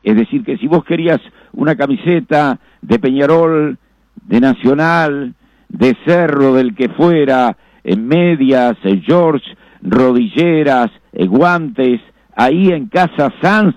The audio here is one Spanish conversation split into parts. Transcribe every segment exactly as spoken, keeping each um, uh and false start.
Es decir, que si vos querías una camiseta de Peñarol, de Nacional, de Cerro, del que fuera, en medias, en George, rodilleras, eh, guantes, ahí en Casa Sanz,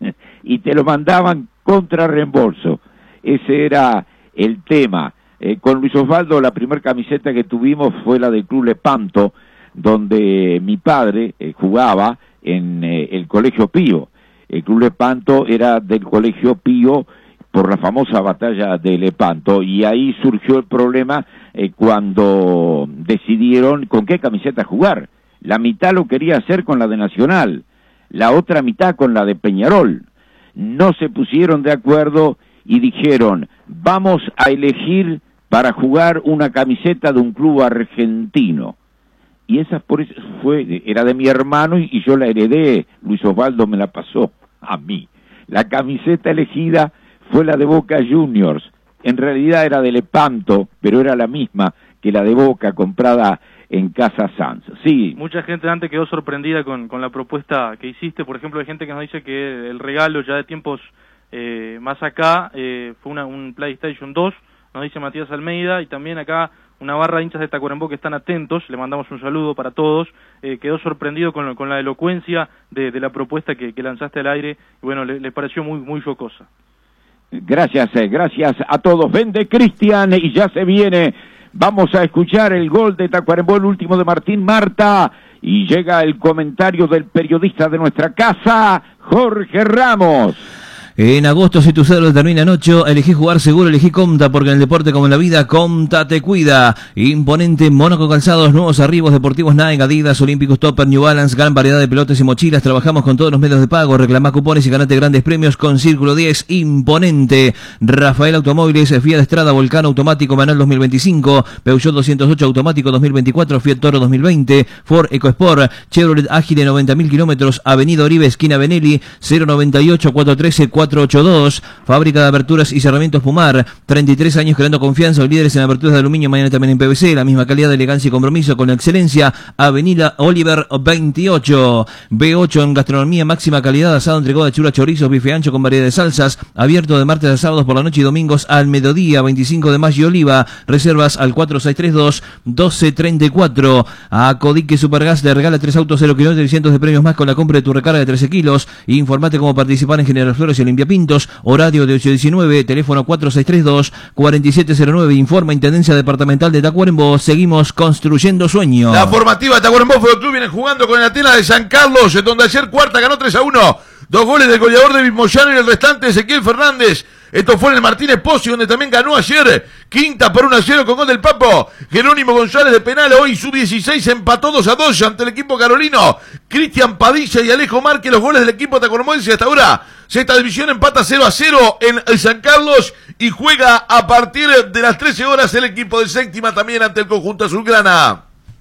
y te lo mandaban contra reembolso. Ese era el tema. Eh, con Luis Osvaldo la primera camiseta que tuvimos fue la del Club Lepanto, donde mi padre eh, jugaba en eh, el Colegio Pío. El Club Lepanto era del Colegio Pío por la famosa batalla de Lepanto, y ahí surgió el problema eh, cuando decidieron con qué camiseta jugar. La mitad lo quería hacer con la de Nacional, la otra mitad con la de Peñarol. No se pusieron de acuerdo y dijeron, vamos a elegir para jugar una camiseta de un club argentino. Y esa por eso fue, era de mi hermano y yo la heredé. Luis Osvaldo me la pasó a mí. La camiseta elegida fue la de Boca Juniors. En realidad era de Lepanto, pero era la misma que la de Boca, comprada en Casa Sanz. Sí. Mucha gente antes quedó sorprendida con, con la propuesta que hiciste. Por ejemplo, hay gente que nos dice que el regalo ya de tiempos eh, más acá eh, fue una, un PlayStation dos, nos dice Matías Almeida, y también acá una barra de hinchas de Tacuarembó que están atentos, le mandamos un saludo para todos, eh, quedó sorprendido con, con la elocuencia de, de la propuesta que, que lanzaste al aire, y bueno, le, le pareció muy, muy jocosa. Gracias, eh, gracias a todos. Vende Cristian y ya se viene. Vamos a escuchar el gol de Tacuarembó, el último de Martín Marta, y llega el comentario del periodista de nuestra casa, Jorge Ramos. En agosto, si tu cédula termina en ocho, elegí jugar seguro, elegí Comta, porque en el deporte como en la vida, Comta te cuida. Imponente, Mónaco Calzados, nuevos arribos deportivos Nike, Adidas, Olímpicos, Topper, New Balance, gran variedad de pelotas y mochilas. Trabajamos con todos los medios de pago, reclamá cupones y ganate grandes premios con Círculo diez. Imponente, Rafael Automóviles, Fiat Estrada, Volcán automático, Manuel dos mil veinticinco, Peugeot doscientos ocho automático dos mil veinticuatro, Fiat Toro dos mil veinte, Ford EcoSport, Chevrolet Ágil de noventa mil kilómetros, Avenida Oribe, esquina Benelli, cero noventa y ocho, cuatrocientos trece, cuatrocientos ochenta y dos, fábrica de aberturas y cerramientos Pumar, treinta y tres años creando confianza, líderes en aberturas de aluminio, mañana también en P V C, la misma calidad, elegancia y compromiso con la excelencia. Avenida Oliver veintiocho, B ocho en gastronomía, máxima calidad, asado, entrecot, chura, chorizos, bife ancho con variedad de salsas, abierto de martes a sábados por la noche y domingos al mediodía, veinticinco de mayo, Oliva, reservas al cuatro seis tres dos, uno dos tres cuatro. A Codique Supergas le regala tres autos cero kilómetros y cientos de premios más con la compra de tu recarga de trece kilos. Informate cómo participar en General Flores y el Pintos, horario de ocho a diecinueve, teléfono cuatro seis tres dos, cuatro siete cero nueve, informa Intendencia Departamental de Tacuarembó. Seguimos construyendo sueños. La formativa de Tacuarembó Fútbol Club viene jugando con el Atenas de San Carlos, en donde ayer cuarta ganó tres a uno, dos goles del goleador de Moyano y el restante Ezequiel Fernández. Esto fue en el Martínez Pozzi, donde también ganó ayer, quinta por uno a cero con gol del Papo Jerónimo González de penal. Hoy sub dieciséis empató dos a dos ante el equipo carolino. Cristian Padilla y Alejo Márquez, los goles del equipo tacuarembóense. Hasta ahora, sexta división empata cero a cero en San Carlos y juega a partir de las trece horas el equipo de séptima también ante el conjunto azulgrana.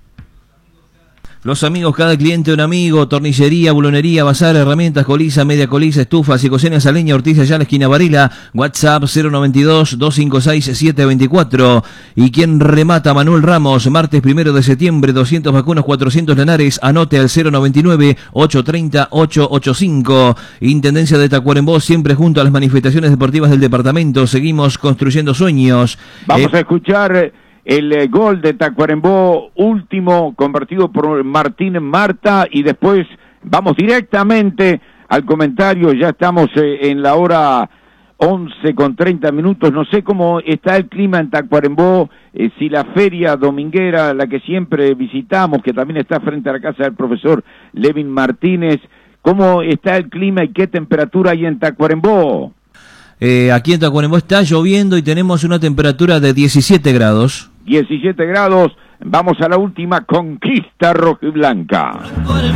Los amigos, cada cliente un amigo, tornillería, bulonería, bazar, herramientas, colisa, media colisa, estufas y cocinas a leña, Ortiz, allá en la esquina Varela, WhatsApp cero noventa y dos, doscientos cincuenta y seis, setecientos veinticuatro. Y quien remata, Manuel Ramos, martes primero de septiembre, doscientos vacunos, cuatrocientos Lanares, anote al cero noventa y nueve, ochocientos treinta, ochocientos ochenta y cinco. Intendencia de Tacuarembó, siempre junto a las manifestaciones deportivas del departamento, seguimos construyendo sueños. Vamos eh, a escuchar el eh, gol de Tacuarembó, último, convertido por Martín Marta, y después vamos directamente al comentario. Ya estamos eh, en la hora once con treinta minutos. No sé cómo está el clima en Tacuarembó, eh, si la feria dominguera, la que siempre visitamos, que también está frente a la casa del profesor Levin Martínez, cómo está el clima y qué temperatura hay en Tacuarembó. Eh, aquí en Tacuarembó está lloviendo y tenemos una temperatura de diecisiete grados. diecisiete grados, vamos a la última conquista rojiblanca.